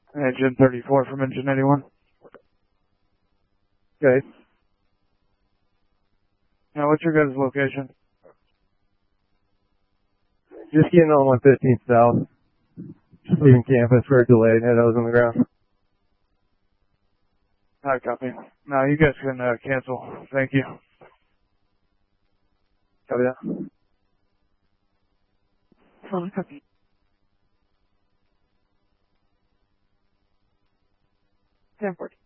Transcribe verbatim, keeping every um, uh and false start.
Engine thirty-four from engine eighty-one. Okay. Now, what's your guys' location? Just getting on one fifteenth south. Just leaving campus for a delayed head hose on the ground. Alright, copy. Now, you guys can uh, cancel. Thank you. Copy that. Phone copy. ten forty.